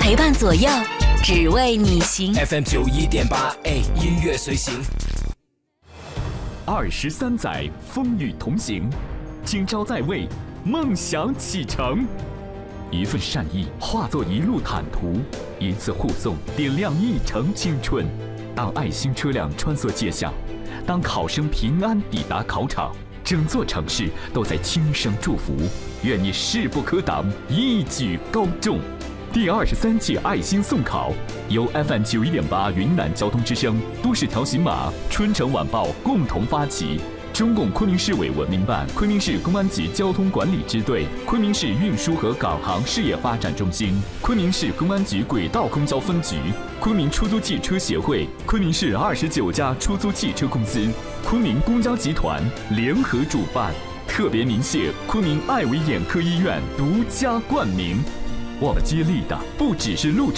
陪伴左右，只为你行。 FM91.8，音乐随行。 23载风雨同行，今朝在位，梦想启程。一份善意化作一路坦途，一次护送点亮一程青春。当爱心车辆穿梭街巷，当考生平安抵达考场，整座城市都在轻声祝福。愿你势不可挡，一举高中。第23届爱心送考由 FM91.8 云南交通之声、都市调行码、春城晚报共同发起。中共昆明市委文明办、昆明市公安局交通管理支队、昆明市运输和港航事业发展中心、昆明市公安局轨道公交分局、昆明出租汽车协会、昆明市29家出租汽车公司、昆明公交集团联合主办，特别鸣谢昆明爱维眼科医院独家冠名。我们接力的不只是路程。